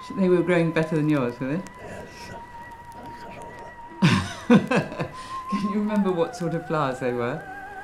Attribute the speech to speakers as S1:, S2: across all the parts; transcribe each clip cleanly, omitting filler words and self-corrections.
S1: They were growing better than yours, were they?
S2: Yes.
S1: Can you remember what sort of flowers they were?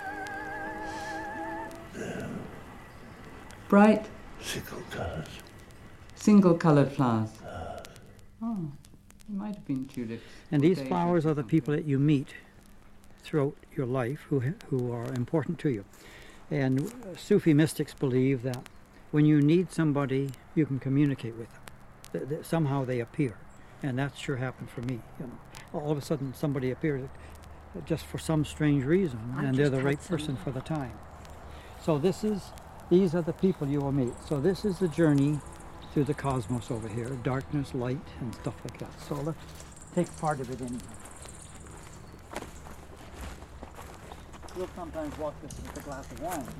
S1: Bright?
S2: Single colours.
S1: Single-coloured flowers. Oh, it might have been tulips.
S3: And
S1: or
S3: these
S1: daisies
S3: flowers
S1: or
S3: are the
S1: something.
S3: people that you meet throughout your life who are important to you. And Sufi mystics believe that when you need somebody, you can communicate with them. Somehow they appear. And that sure happened for me. You know, all of a sudden somebody appeared just for some strange reason, and they're the right person for the time. So these are the people you will meet. So this is the journey through the cosmos over here, darkness, light, and stuff like that. So let's take part of it anyhow. We'll sometimes walk this with a glass of wine.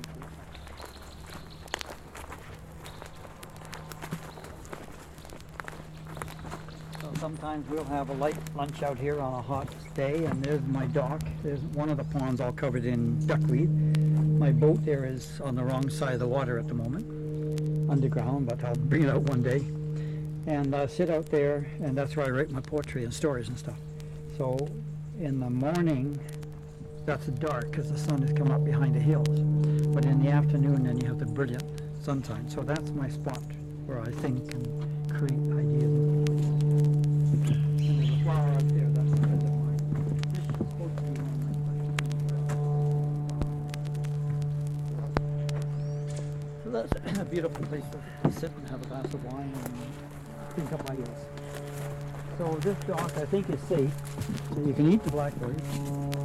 S3: So sometimes we'll have a light lunch out here on a hot day, and there's my dock. There's one of the ponds all covered in duckweed. My boat there is on the wrong side of the water at the moment, underground, but I'll bring it out one day. And I sit out there, and that's where I write my poetry and stories and stuff. So in the morning, that's dark because the sun has come up behind the hills. But in the afternoon, then you have the brilliant sunshine. So that's my spot where I think and create ideas and stories. And there's a flower up there, that's a friend of mine. This is supposed to be one of my So that's a beautiful place to sit and have a glass of wine and think up ideas. So this dock I think is safe, so you can eat the blackberries.